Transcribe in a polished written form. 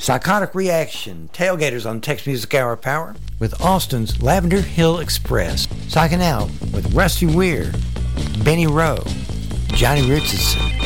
Psychotic Reaction, Tailgaters on Tex Music Hour Power, with Austin's Lavender Hill Express. Psyching Out with Rusty Weir, Benny Rowe, Johnny Richardson,